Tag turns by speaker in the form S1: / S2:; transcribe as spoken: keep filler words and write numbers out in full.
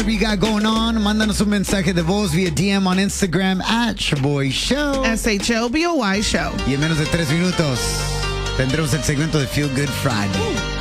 S1: we got going on, mándanos un mensaje de voz vía D M on Instagram at Shaboy Show.
S2: S H O B O Y Show.
S1: Y en menos de tres minutos tendremos el segmento de Feel Good Friday.